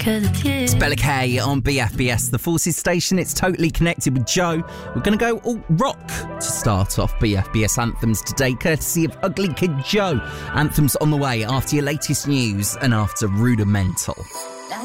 que de pied. It's Bella K on BFBS, the Forces station. It's totally connected with Joe. We're going to go all rock to start off BFBS anthems today, courtesy of Ugly Kid Joe. Anthems on the way after your latest news and after Rudimental.